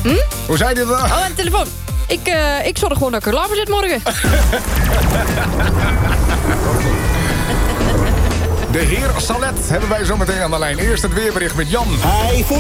Hoe zei dit dan? Oh, aan de telefoon. Ik zorg gewoon dat ik er klaar voor zit morgen. De heer Salet hebben wij zometeen aan de lijn. Eerst het weerbericht met Jan. Hij